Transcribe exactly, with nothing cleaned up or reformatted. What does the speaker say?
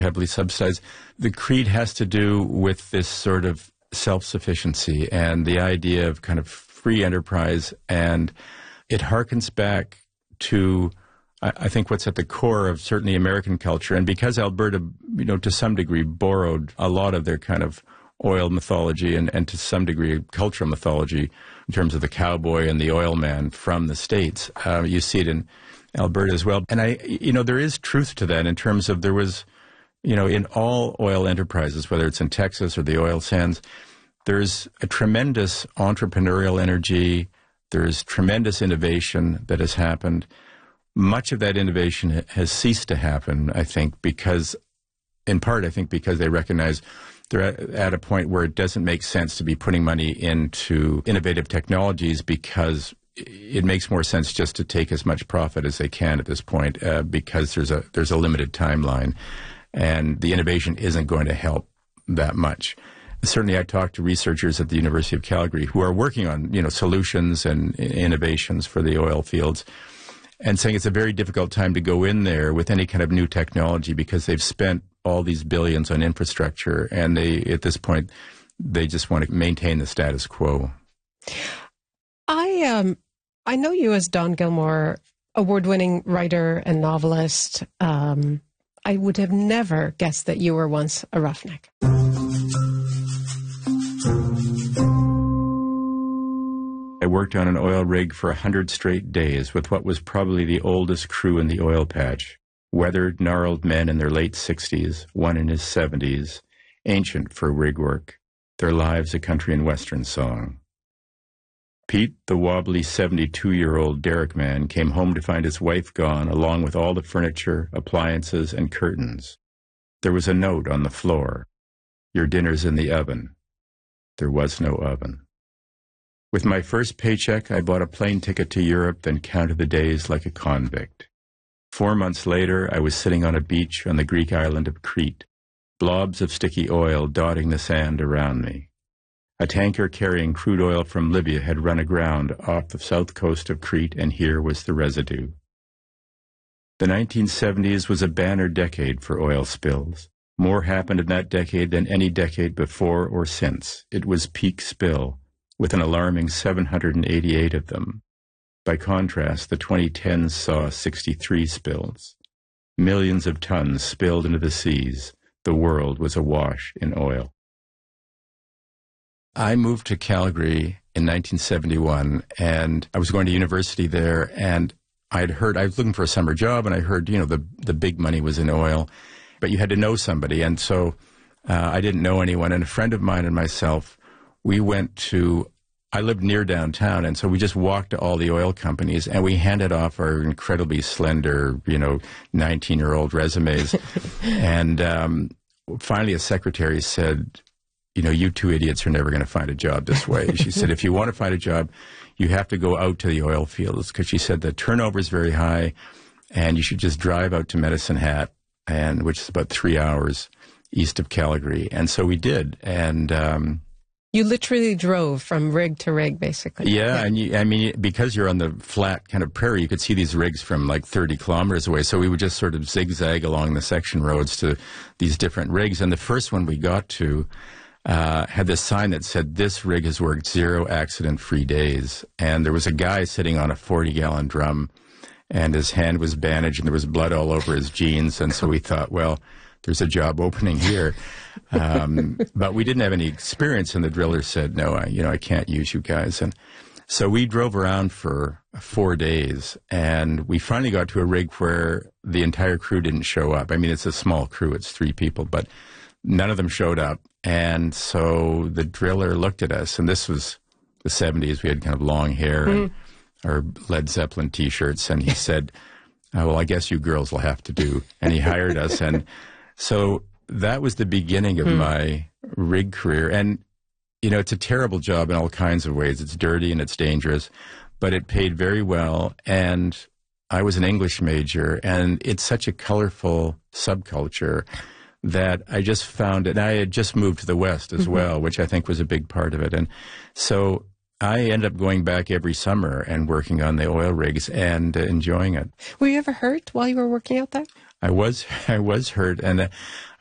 heavily subsidized. The creed has to do with this sort of self-sufficiency and the idea of kind of free enterprise, and it harkens back to, I, I think, what's at the core of certainly American culture. And because Alberta, you know, to some degree borrowed a lot of their kind of oil mythology and, and to some degree cultural mythology in terms of the cowboy and the oil man from the States, uh, you see it in Alberta as well. And I, you know, there is truth to that in terms of there was, you know, in all oil enterprises, whether it's in Texas or the oil sands, there's a tremendous entrepreneurial energy. There's tremendous innovation that has happened. Much of that innovation has ceased to happen, I think, because, in part, I think, because they recognize they're at a point where it doesn't make sense to be putting money into innovative technologies because it makes more sense just to take as much profit as they can at this point uh, because there's a there's a limited timeline. And the innovation isn't going to help that much. Certainly, I talked to researchers at the University of Calgary who are working on, you know, solutions and innovations for the oil fields, and saying it's a very difficult time to go in there with any kind of new technology because they've spent all these billions on infrastructure, and they, at this point, they just want to maintain the status quo. I um, I know you as Don Gilmore, award-winning writer and novelist. Um, I would have never guessed that you were once a roughneck. I worked on an oil rig for a hundred straight days with what was probably the oldest crew in the oil patch. Weathered, gnarled men in their late sixties, one in his seventies, ancient for rig work, their lives a country and western song. Pete, the wobbly seventy-two-year-old derrick man, came home to find his wife gone, along with all the furniture, appliances, and curtains. There was a note on the floor. Your dinner's in the oven. There was no oven. With my first paycheck, I bought a plane ticket to Europe, then counted the days like a convict. Four months later, I was sitting on a beach on the Greek island of Crete, blobs of sticky oil dotting the sand around me. A tanker carrying crude oil from Libya had run aground off the south coast of Crete, and here was the residue. The nineteen seventies was a banner decade for oil spills. More happened in that decade than any decade before or since. It was peak spill, with an alarming seven hundred eighty-eight of them. By contrast, the twenty tens saw sixty-three spills. Millions of tons spilled into the seas. The world was awash in oil. I moved to Calgary in nineteen seventy-one, and I was going to university there, and I'd heard, I was looking for a summer job, and I heard, you know, the, the big money was in oil, but you had to know somebody, and so uh, I didn't know anyone, and a friend of mine and myself, we went to, I lived near downtown, and so we just walked to all the oil companies, and we handed off our incredibly slender, you know, nineteen-year-old resumes, and um, finally a secretary said, you know, you two idiots are never going to find a job this way. She said, if you want to find a job, you have to go out to the oil fields, because she said the turnover is very high, and you should just drive out to Medicine Hat, and which is about three hours east of Calgary. And so we did, and um, you literally drove from rig to rig, basically. Yeah, yeah. and you, I mean, because you're on the flat kind of prairie, you could see these rigs from like thirty kilometers away. So we would just sort of zigzag along the section roads to these different rigs. And the first one we got to uh, had this sign that said, this rig has worked zero accident-free days. And there was a guy sitting on a forty-gallon drum, and his hand was bandaged, and there was blood all over his jeans. And so we thought, well, there's a job opening here. Um, but we didn't have any experience, and the driller said, no, I, you know, I can't use you guys. And so we drove around for four days, and we finally got to a rig where the entire crew didn't show up. I mean, it's a small crew, it's three people, but none of them showed up. And so the driller looked at us, and this was the seventies. We had kind of long hair mm. and our Led Zeppelin T-shirts, and he said, oh, well, I guess you girls will have to do. And he hired us, and so that was the beginning of mm. my rig career. And, you know, it's a terrible job in all kinds of ways. It's dirty and it's dangerous, but it paid very well. And I was an English major, and it's such a colorful subculture that I just found, and I had just moved to the West as mm-hmm. well, which I think was a big part of it. And so I ended up going back every summer and working on the oil rigs and uh, enjoying it. Were you ever hurt while you were working out there? I was I was hurt, and uh,